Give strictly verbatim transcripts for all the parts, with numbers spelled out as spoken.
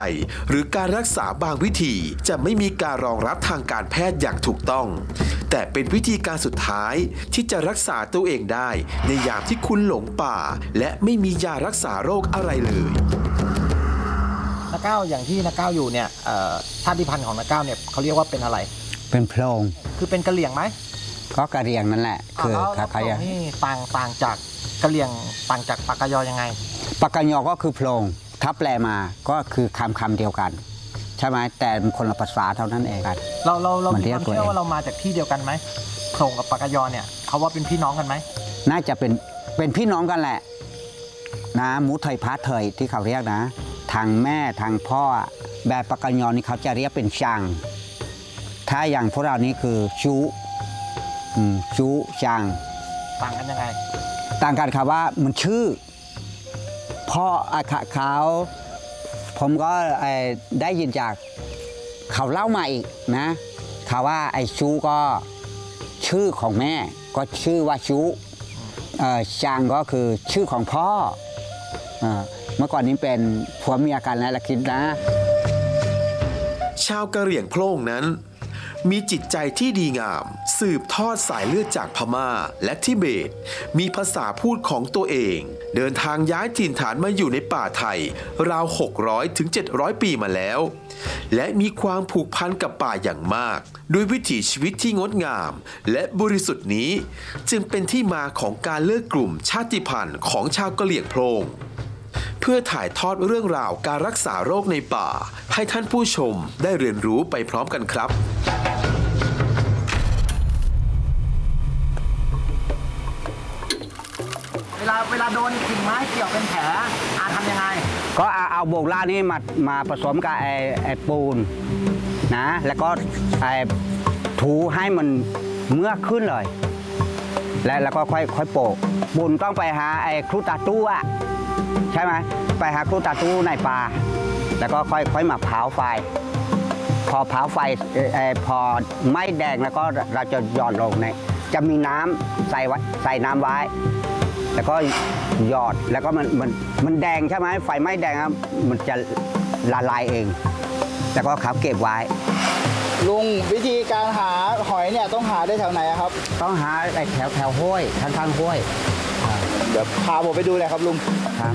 หรือการรักษาบางวิธีจะไม่มีการรองรับทางการแพทย์อย่างถูกต้องแต่เป็นวิธีการสุดท้ายที่จะรักษาตัวเองได้ในยามที่คุณหลงป่าและไม่มียารักษาโรคอะไรเลยนักก้าวอย่างที่นักก้าวอยู่เนี่ยชาติพันธุ์ของนักก้าวเนี่ยเขาเรียกว่าเป็นอะไรเป็นโพรงคือเป็นกะเหรี่ยงไหมก็กะเหรี่ยงนั่นแหละคือคล้ายๆนี่ต่างต่างจากกะเหรี่ยงต่างจากปากกยอยังไงปากกยอก็คือโพรงถ้าแปลมาก็คือคำคำเดียวกันใช่ไหมแต่คนละภาษาเท่านั้นเองกันเราเราเรามีความเชื่อว่าเรามาจากที่เดียวกันไหมโพรงกับปากกยอเนี่ยเขาว่าเป็นพี่น้องกันไหมน่าจะเป็นเป็นพี่น้องกันแหละนะมุทัยพาเถยที่เขาเรียกนะทางแม่ทางพ่อแบบปากกยอนี่เขาจะเรียกเป็นช่างถ้าอย่างพวกเรานี่คือชูชูช่างต่างกันยังไงต่างกันครับว่ามันชื่อพ่ออาขาเขาผมก็ได้ยินจากเขาเล่ามาอีกนะเขาว่าไอ้ชูก็ชื่อของแม่ก็ชื่อว่าชูช่างก็คือชื่อของพ่อเมื่อก่อนนี้เป็นผัวเมียกันนะละคิดนะชาวกะเหรี่ยงโพล่งนั้นมีจิตใจที่ดีงามสืบทอดสายเลือดจากพม่าและทิเบตมีภาษาพูดของตัวเองเดินทางย้ายถิ่นฐานมาอยู่ในป่าไทยราวหกร้อยถึงเจ็ดร้อยปีมาแล้วและมีความผูกพันกับป่าอย่างมากด้วยวิถีชีวิตที่งดงามและบริสุทธิ์นี้จึงเป็นที่มาของการเลือกกลุ่มชาติพันธุ์ของชาวกะเหรี่ยงโพล่งเพื่อถ่ายทอดเรื่องราวการรักษาโรคในป่าให้ท่านผู้ชมได้เรียนรู้ไปพร้อมกันครับเวลาเวลาโดนกิ่งไม้เกี่ยวเป็นแผลอาทำยังไงก็เอาเอาโบกล่านี่มามาผสมกับไอ้ไอ้ปูนนะแล้วก็ไอ้ถูให้มันเมื่อขึ้นเลยแล้วแล้วก็ค่อยค่อยโปะปูนต้องไปหาไอ้ครูตาตู้อะใช่ไหมไปหาครูตาตู้ในป่าแล้วก็ค่อยค่อยมาเผาไฟพอเผาไฟไอ้พอไม่แดงแล้วก็เราจะหย่อนลงในจะมีน้ำใส่ไว้ใส่น้ำไว้แล้วก็หยอดแล้วก็มันมันมันแดงใช่ไหมไฟไม่แดงครับมันจะละลายเองแล้วก็เขาเก็บไว้ลุงวิธีการหาหอยเนี่ยต้องหาได้แถวไหนครับต้องหาไอ้แถวแถวห้วยข้างๆห้วยเดี๋ยวพาผมไปดูเลยครับลุงครับ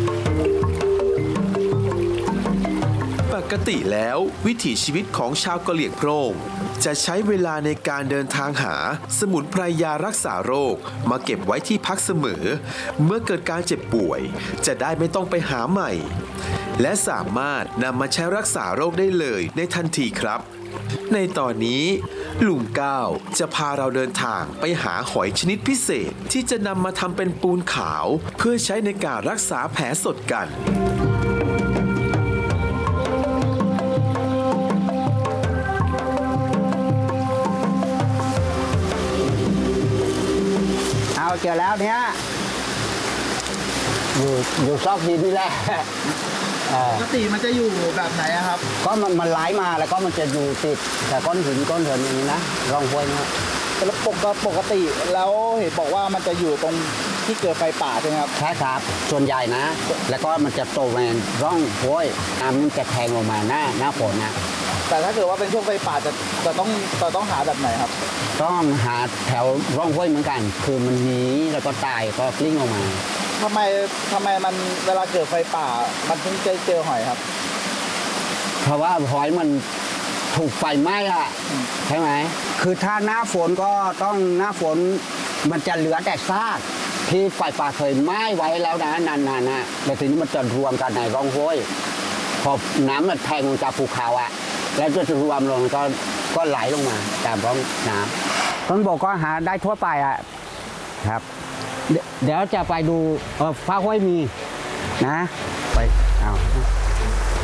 ปกติแล้ววิถีชีวิตของชาวกะเหรี่ยงโพร่งจะใช้เวลาในการเดินทางหาสมุนไพรยารักษาโรคมาเก็บไว้ที่พักเสมอเมื่อเกิดการเจ็บป่วยจะได้ไม่ต้องไปหาใหม่และสามารถนำมาใช้รักษาโรคได้เลยในทันทีครับในตอนนี้ลุงก้าวจะพาเราเดินทางไปหาหอยชนิดพิเศษที่จะนำมาทำเป็นปูนขาวเพื่อใช้ในการรักษาแผลสดกันเอาเจอแล้วเนี้ยอยู่อยู่ซอกหินนี่แหละปกติมันจะอยู่แบบไหนครับก็มันมันไหลมาแล้วก็มันจะอยู่ติดแต่ก้อนหินก้อนเหินอย่างนี้นะร่องห้วยนะแต่ปกปกติแล้วเห็นบอกว่ามันจะอยู่ตรงที่เกิดไฟป่าใช่ไหมครับใช่ครับส่วนใหญ่นะแล้วก็มันจะโตแมนร่องห้วยน้ำมันจะแทงลงมาหน้าหน้าฝนนะแต่ถ้าเกิดว่าเป็นช่วงไฟป่าจะจะต้องจะต้องหาแบบไหนครับต้องหาแถวร่องห้วยเหมือนกันคือมันหนีแล้วก็ตายก็กลิ้งลงมาทำไมทำไมมันเวลาเกิดไฟป่ามันถึงเจอเจอหอยครับเพราะว่าหอยมันถูกไฟไหม้อะใช่ไหมคือถ้าหน้าฝนก็ต้องหน้าฝนมันจะเหลือแต่ซากที่ไฟป่าเคยไหม้ไว้แล้วนะนานๆนะแล้วทีนี้มันจะรวมกันในร่องห้วยพอน้ำมันแทงลงจากภูเขาอะแล้วจะรวมลงก็ก็ไหลลงมาตามร่องน้ำต้นบกก็หาได้ทั่วไปอะครับเดี๋ยวจะไปดูเออฟ้าห้วยมีนะไปเอา